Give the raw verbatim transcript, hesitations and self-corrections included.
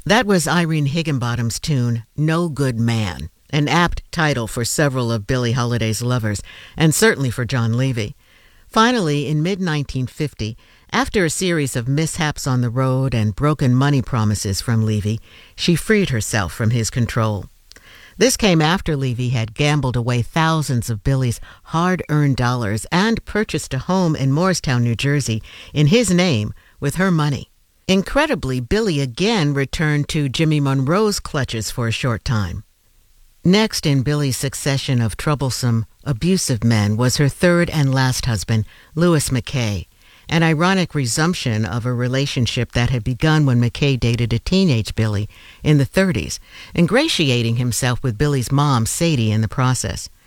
That was Irene Higginbottom's tune, No Good Man, an apt title for several of Billie Holiday's lovers, and certainly for John Levy. Finally, in mid nineteen fifty, after a series of mishaps on the road and broken money promises from Levy, she freed herself from his control. This came after Levy had gambled away thousands of Billie's hard-earned dollars and purchased a home in Morristown, New Jersey, in his name with her money. Incredibly, Billie again returned to Jimmy Monroe's clutches for a short time. Next in Billie's succession of troublesome, abusive men was her third and last husband, Louis McKay, an ironic resumption of a relationship that had begun when McKay dated a teenage Billie in the thirties, ingratiating himself with Billie's mom, Sadie, in the process.